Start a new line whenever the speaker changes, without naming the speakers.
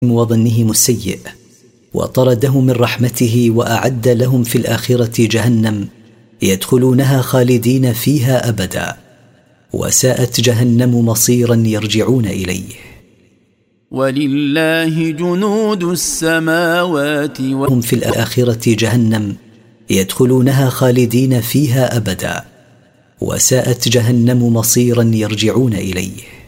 وظنهم السيء، وطردهم من رحمته، وأعد لهم في الآخرة جهنم يدخلونها خالدين فيها أبدا، وساءت جهنم مصيرا يرجعون إليه.
ولله جنود السماوات
وهم في الآخرة جهنم يدخلونها خالدين فيها أبدا، وساءت جهنم مصيرا يرجعون إليه.